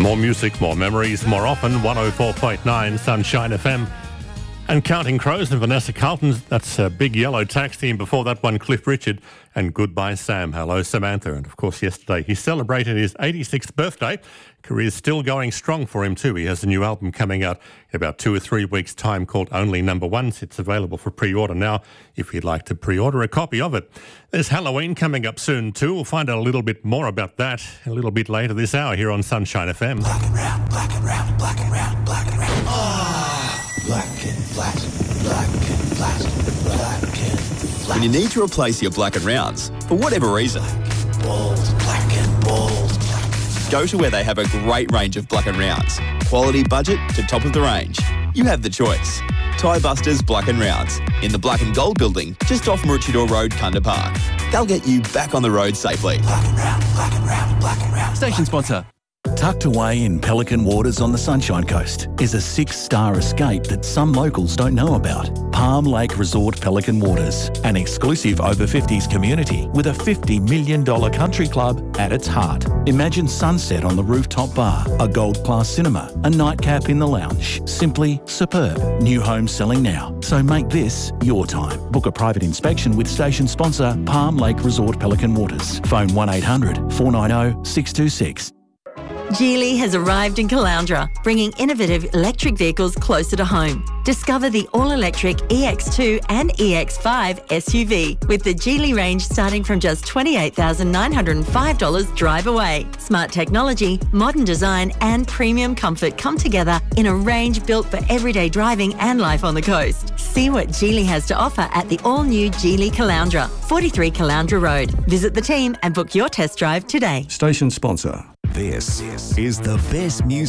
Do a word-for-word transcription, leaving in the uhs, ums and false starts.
More music, more memories, more often. one oh four point nine Sunshine F M. And Counting Crows and Vanessa Carlton. That's a Big Yellow Taxi. And before that one, Cliff Richard and Goodbye Sam. Hello, Samantha. And of course, yesterday he celebrated his eighty-sixth birthday. Career's still going strong for him too. He has a new album coming out in about two or three weeks' time called Only Number Ones. It's available for pre-order now if you'd like to pre-order a copy of it. There's Halloween coming up soon too. We'll find out a little bit more about that a little bit later this hour here on Sunshine F M. Black and round, black and round, black and round, black and round. Ah, black and flat, black and flat, black and flat. When you need to replace your black and rounds, for whatever reason, Bold, black and bold. go to where they have a great range of black and rounds. Quality budget to top of the range. You have the choice. Tie Busters Black and Rounds in the Black and Gold building just off Maroochydore Road, Kunda Park. They'll get you back on the road safely. Black and round, black and round, black and round. Station sponsor. Tucked away in Pelican Waters on the Sunshine Coast is a six-star escape that some locals don't know about. Palm Lake Resort Pelican Waters, an exclusive over fifties community with a fifty million dollars country club at its heart. Imagine sunset on the rooftop bar, a gold-class cinema, a nightcap in the lounge. Simply superb. New homes selling now, so make this your time. Book a private inspection with station sponsor Palm Lake Resort Pelican Waters. Phone one eight hundred, four nine zero, six two six. Geely has arrived in Caloundra, bringing innovative electric vehicles closer to home. Discover the all-electric E X two and E X five S U V with the Geely range starting from just twenty-eight thousand nine hundred five dollars drive away. Smart technology, modern design and premium comfort come together in a range built for everyday driving and life on the coast. See what Geely has to offer at the all-new Geely Caloundra, forty-three Caloundra Road. Visit the team and book your test drive today. Station sponsor. This is the best music.